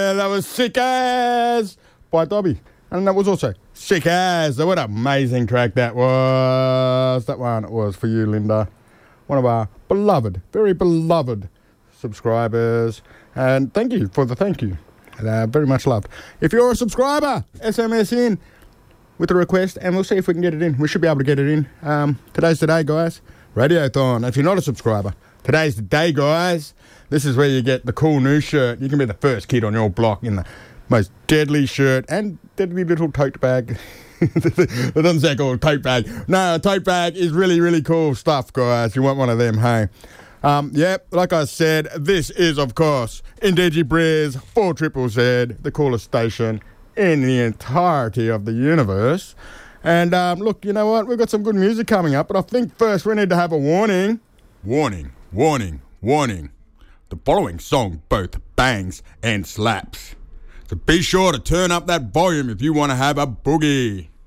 that was Sick As by Dobby. And that was also Sick As. What an amazing track that was. That one was for you, Linda. One of our beloved, very beloved subscribers. And thank you for the thank you. Very much loved. If you're a subscriber, SMS in with a request and we'll see if we can get it in. We should be able to get it in. Today's the day, guys. Radiothon. If you're not a subscriber, today's the day, guys. This is where you get the cool new shirt. You can be the first kid on your block in the most deadly shirt and deadly little tote bag. It doesn't say called tote bag. No, a tote bag is really, really cool stuff, guys. You want one of them, hey? Yep, like I said, this is, of course, Indigi Briz 4ZZZ, the coolest station in the entirety of the universe. And look, you know what? We've got some good music coming up, but I think first we need to have a warning. Warning, warning, warning. The following song both bangs and slaps. So be sure to turn up that volume if you want to have a boogie.